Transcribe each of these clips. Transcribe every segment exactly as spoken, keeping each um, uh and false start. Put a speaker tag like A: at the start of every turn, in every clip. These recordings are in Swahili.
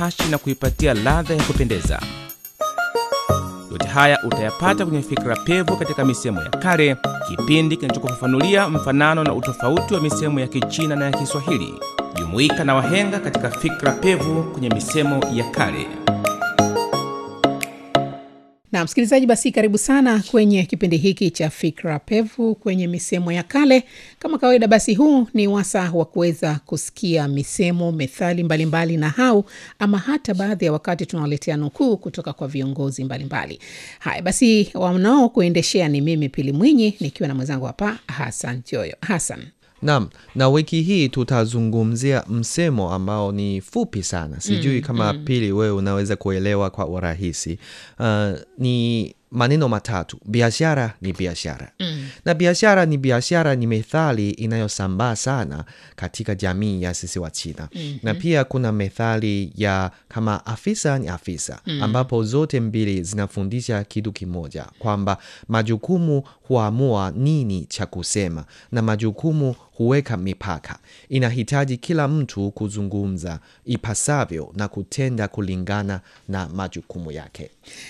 A: hashi na kuipatia ladha ya kupendeza. Yote haya utayapata kwenye Fikra Pevu katika misemo ya kale, kipindi kinachokufafanulia mfanano na utofauti wa misemo ya Kichina na ya Kiswahili. Jumuika na wahenga katika Fikra Pevu kwenye misemo ya kale.
B: Na msikilizaji, basi karibu sana kwenye kipindi hiki cha Fikra Pevu kwenye misemo ya kale. Kama kawaida, basi huu ni wasaa wa kuweza kusikia misemo, methali mbalimbali na hau, ama hata baadhi ya wakati tunawaletea nukuu kutoka kwa viongozi mbalimbali. Haya basi, wanao kuendeshea ni mimi Pili Mwinyi nikiwa na mwenzangu hapa Hassan Joyo. Hassan.
C: Naam, na wiki hii tutazungumzia msemo ambao ni fupi sana. Sijui mm, kama mm. Pili wewe unaweza kuelewa kwa urahisi. Uh, ni maneno matatu. Biashara ni biashara. Mm. Na biashara ni biashara ni methali inayosambaa sana katika jamii ya sisi wa China. Mm-hmm. Na pia kuna methali ya kama afisa ni afisa. Mm. Ambapo zote mbili zinafundisha kitu kimoja. Kwamba majukumu huamua nini cha kusema. Na majukumu huweka mipaka. Inahitaji kila mtu kuzungumza ipasavyo na kutenda kulingana na majukumu yake.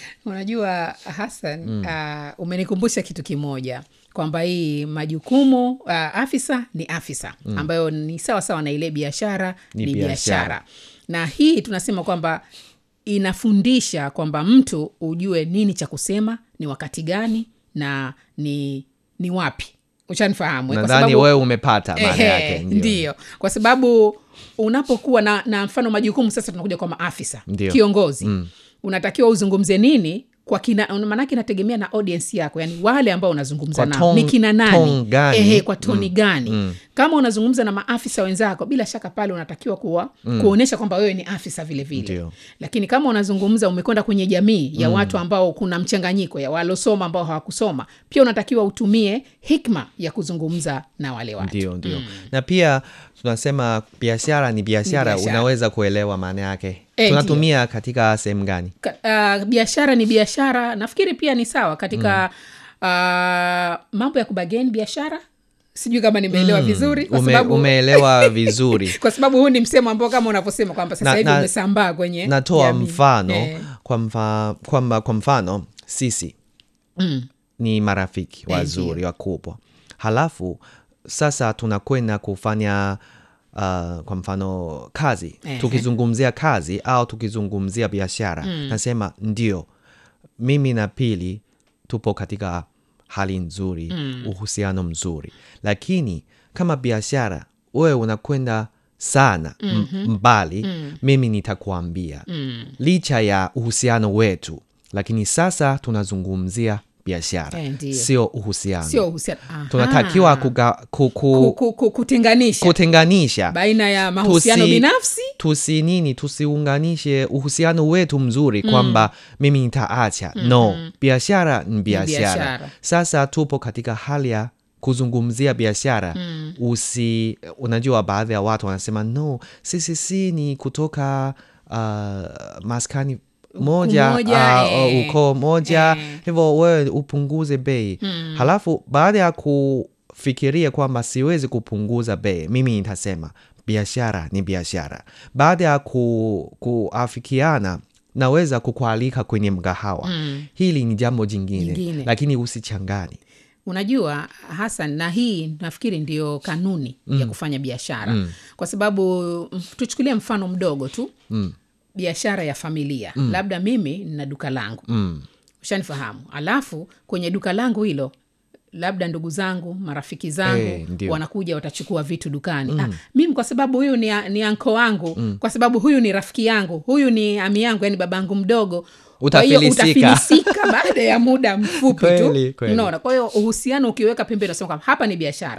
B: Unajua Hassan, mm. uh, umenikumbusha kitu kimoja kwamba hii majukumu uh, afisa ni afisa, mm. ambayo ni sawa sawa na ile biashara ni, ni biashara. Na hii tunasema kwamba inafundisha kwamba mtu ujue nini cha kusema, ni wakati gani na ni ni wapi. Uchanifahamu?
C: Nadhani wewe umepata maana yake.
B: Ndio. Kwa sababu unapokuwa na, na mfano majukumu, sasa tunakuja kwa maafisa, ndiyo. Kiongozi. Mm. Unatakiwa uzungumze nini kwa kina, maana yake inategemea na audience yako, yani wale ambao unazungumza nao ni kina nani, ehe, kwa toni mm. gani. Mm. Kama unazungumza na maafisa wenzako, bila shaka pale unatakiwa kuwa mm. kuonesha kwamba wewe ni afisa vile vile. Ndiyo. Lakini kama unazungumza umekwenda kwenye jamii ya mm. watu ambao kuna mchanganyiko ya walosoma ambao hawakusoma, pia unatakiwa utumie hikma ya kuzungumza na wale watu.
C: Ndio, ndio. Mm. Na pia tunasema biashara ni biashara, unaweza kuelewa maana yake. E, tunatumia ndiyo. Katika sehemu gani?
B: Ka, uh, biashara ni biashara, nafikiri pia ni sawa katika mm. uh, mambo ya kubageni biashara. Sijui kama nimeelewa mm. vizuri
C: kwa Ume, sababu umeelewa vizuri.
B: Kwa sababu huu ni msemo ambao kama unavyosema kwamba sasa hivi umesambaa kwenye
C: natoa jamii. Mfano eh. kwa, mfa, kwa, kwa mfano sisi mm. ni marafiki wazuri wakubwa. Halafu sasa tunakwenda kufanya Uh, kwa mfano kazi. Eh, tukizungumzia kazi au tukizungumzia biashara, mm. nasema ndio mimi na Pili tupo katika hali nzuri, mm. uhusiano mzuri. Lakini kama biashara wewe unakwenda sana mm-hmm. mbali, mm. mimi nitakuambia mm. licha ya uhusiano wetu, lakini sasa tunazungumzia biashara, eh, sio uhusiano.
B: Sio uhusiano.
C: Tunatakiwa kuga, kuku,
B: kuku, kutenganisha.
C: Kutenganisha.
B: Baina ya mahusiano tusi, binafsi.
C: Tusi nini, tusiunganishe uhusiano wetu mzuri mm. kwamba mimi nitaacha. Mm. No, biashara ni biashara. Sasa tupo katika hali ya kuzungumzia biashara. Mm. Usi, unajua baadhi ya watu wanasema no, sisi si ni kutoka uh, maskani moja, moja uh, eh. uko moja eh. hivyo wewe upunguze bei. Mm. Halafu baada ya kufikiria kwamba siwezi kupunguza bei, mimi nitasema biashara ni biashara. Baada ya ku, kuafikiana naweza kukualika kwenye mgahawa. Mm. Hili ni jambo jingine, jingine. Lakini usichangani.
B: Unajua Hassan, na hii nafikiri ndio kanuni mm. ya kufanya biashara. Mm. Kwa sababu tuchukulie mfano mdogo tu. Mm. Biashara ya familia. Mm. Labda mimi nina duka langu. Mm. Ushanifahamu. Alafu kwenye duka langu hilo labda ndugu zangu, marafiki zangu hey, wanakuja watachukua vitu dukani. Mm. Ah, mimi kwa sababu huyu ni, ni anko wangu, mm. kwa sababu huyu ni rafiki yangu, huyu ni ami yangu, yani babangu mdogo,
C: utafilisika.
B: Utafilisika baada ya muda mfupi tu. Unaona? Kwa hiyo uhusiano ukiweka pembeni unasema hapa ni biashara.